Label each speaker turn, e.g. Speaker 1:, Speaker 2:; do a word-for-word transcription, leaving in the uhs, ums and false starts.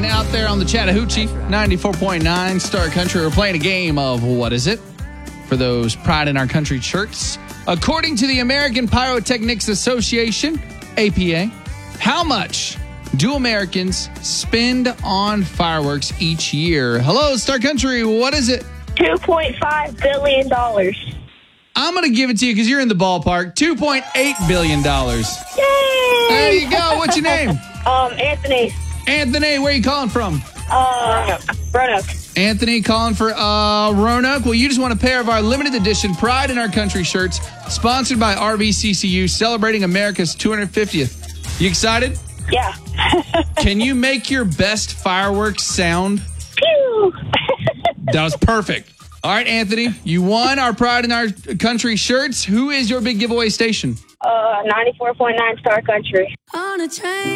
Speaker 1: And out there on the Chattahoochee, ninety-four point nine Star Country, we're playing a game of What Is It? For those Pride in Our Country shirts. According to the American Pyrotechnics Association, A P A, how much do Americans spend on fireworks each year? Hello, Star Country, what is it?
Speaker 2: two point five billion dollars.
Speaker 1: I'm going to give it to you because you're in the ballpark. two point eight billion dollars.
Speaker 2: Yay!
Speaker 1: There you go. What's your name?
Speaker 2: Um, Anthony.
Speaker 1: Anthony, where are you calling from?
Speaker 2: Uh, Roanoke.
Speaker 1: Anthony calling for uh, Roanoke. Well, you just won a pair of our limited edition Pride in Our Country shirts, sponsored by R V C C U, celebrating America's two hundred fiftieth. You excited?
Speaker 2: Yeah.
Speaker 1: Can you make your best fireworks sound?
Speaker 2: Pew!
Speaker 1: That was perfect. All right, Anthony, you won our Pride in Our Country shirts. Who is your big giveaway station?
Speaker 2: Uh, ninety-four point nine Star Country.
Speaker 3: On a train.